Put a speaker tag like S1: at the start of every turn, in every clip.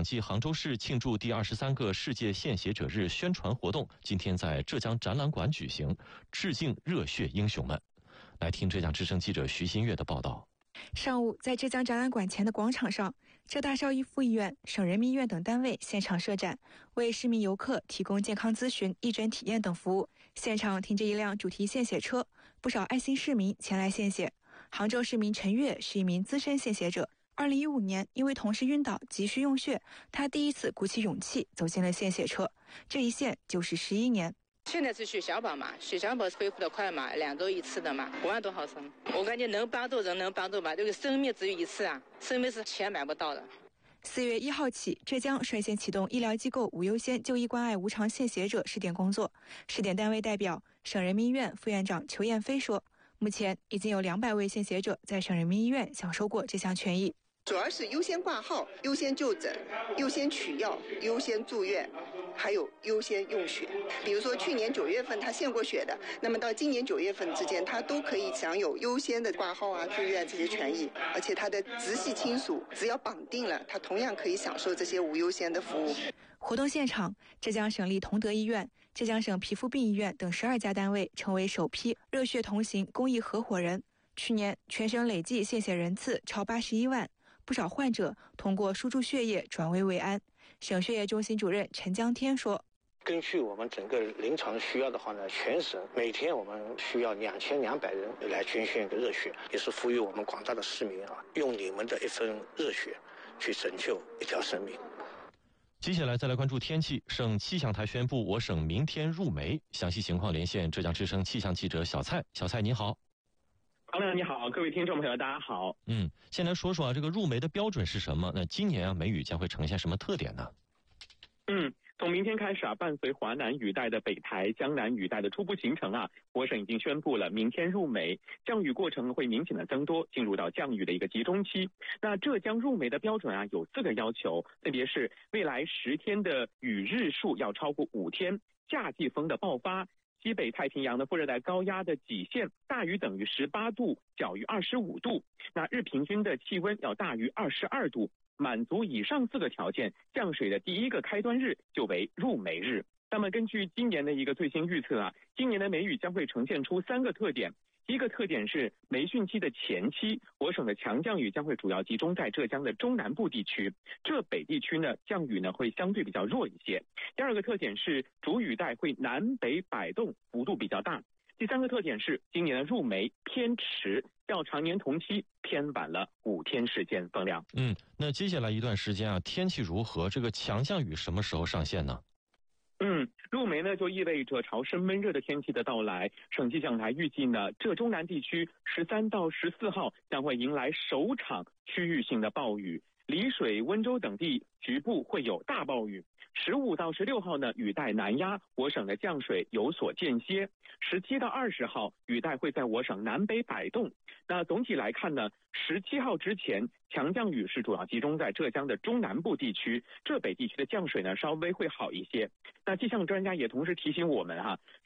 S1: 暨杭州市庆祝第23个世界献血者日宣传活动今天在浙江展览馆举行，致敬热血英雄们。来听浙江之声记者徐新月的报道。
S2: 上午，在浙江展览馆前的广场上，浙大邵逸夫医院、省人民医院等单位现场设展，为市民游客提供健康咨询、义诊体验等服务。现场停着一辆主题献血车，不少爱心市民前来献血。杭州市民陈月是一名资深献血者。2015年，因为同事晕倒急需用血，他第一次鼓起勇气走进了献血车，这一献就是11年。
S3: 现在是血小板嘛，血小板恢复的快嘛，2周1次的嘛，5万多毫升。我感觉能帮助人能帮助吧，这个生命只有一次啊，生命是钱买不到的。
S2: 4月1号起，浙江率先启动医疗机构无优先就医关爱无偿献血者试点工作。试点单位代表省人民医院副院长裘艳飞说，目前已经有200位献血者在省人民医院享受过这项权益。
S4: 主要是优先挂号、优先就诊、优先取药、优先住院，还有优先用血。比如说去年9月份他献过血的，那么到今年9月份之间，他都可以享有优先的挂号啊、住院这些权益。而且他的直系亲属只要绑定了，他同样可以享受这些无优先的服务。
S2: 活动现场，浙江省立同德医院、浙江省皮肤病医院等12家单位成为首批热血同行公益合伙人。去年全省累计献血人次超81万。不少患者通过输注血液转危为安。省血液中心主任陈江天说，
S5: 根据我们整个临床需要的话呢，全省每天我们需要2200人来捐献热血，也是呼吁我们广大的市民啊，用你们的一份热血去拯救一条生命。
S1: 接下来再来关注天气。省气象台宣布我省明天入梅，详细情况连线浙江之声气象记者小蔡。小蔡你好。
S6: 唐亮你好，各位听众朋友大家好。
S1: 先来说说这个入梅的标准是什么？那今年梅雨将会呈现什么特点呢？
S6: 从明天开始伴随华南雨带的北抬、江南雨带的初步形成我省已经宣布了明天入梅，降雨过程会明显的增多，进入到降雨的一个集中期。那浙江入梅的标准有4个要求，分别是未来10天的雨日数要超过5天，夏季风的爆发，西北太平洋的副热带高压的极限大于等于18度，小于25度，那日平均的气温要大于22度。满足以上4个条件，降水的第一个开端日就为入梅日。那么根据今年的一个最新预测今年的梅雨将会呈现出3个特点。第一个特点是梅汛期的前期，我省的强降雨将会主要集中在浙江的中南部地区，浙北地区呢降雨呢会相对比较弱一些。第二个特点是主雨带会南北摆动，幅度比较大。第3个特点是今年的入梅偏迟，较常年同期偏晚了5天时间。风亮。
S1: 那接下来一段时间天气如何？这个强降雨什么时候上线呢？
S6: 入梅呢就意味着潮湿闷热的天气的到来。省气象台预计呢，浙中南地区13到14号将会迎来首场区域性的暴雨，丽水、温州等地局部会有大暴雨。15到16号呢，雨带南压，我省的降水有所间歇。17到20号，雨带会在我省南北摆动。那总体来看呢，17号之前，强降雨是主要集中在浙江的中南部地区，浙北地区的降水呢稍微会好一些。那气象专家也同时提醒我们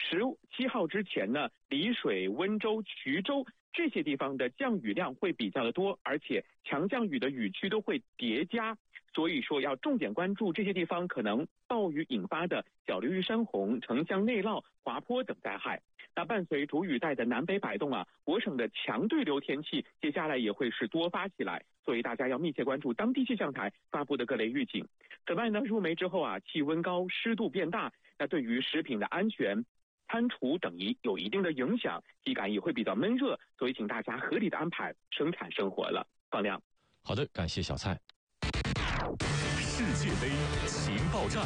S6: 17号之前呢，丽水、温州、衢州这些地方的降雨量会比较的多，而且强降雨的雨区都会叠加。所以说要重点关注这些地方可能暴雨引发的小流域山洪、城乡内涝、滑坡等灾害。那伴随主雨带的南北摆动我省的强对流天气接下来也会是多发起来，所以大家要密切关注当地气象台发布的各类预警。此外呢，入梅之后气温高，湿度变大，那对于食品的安全、餐储等有一定的影响，体感也会比较闷热，所以请大家合理的安排生产生活了。放亮。
S1: 好的，感谢小蔡。
S7: 世界杯情报站。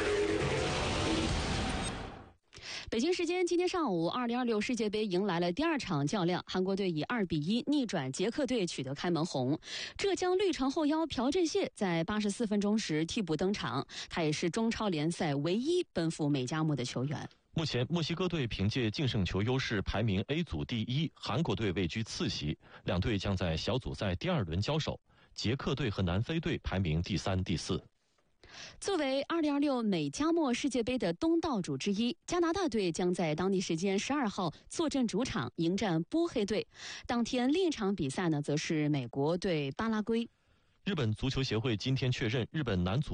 S8: 北京时间今天上午，2026世界杯迎来了第2场较量，韩国队以2-1逆转捷克队取得开门红。浙江绿城后腰朴振燮在84分钟时替补登场，他也是中超联赛唯一奔赴美加墨的球员。
S1: 目前墨西哥队凭借净胜球优势排名 A 组第1，韩国队位居次席，两队将在小组赛第2轮交手。捷克队和南非队排名第3、第4。
S8: 作为2026美加墨世界杯的东道主之一，加拿大队将在当地时间12号坐镇主场迎战波黑队。当天另一场比赛呢，则是美国对巴拉圭。
S1: 日本足球协会今天确认，日本男足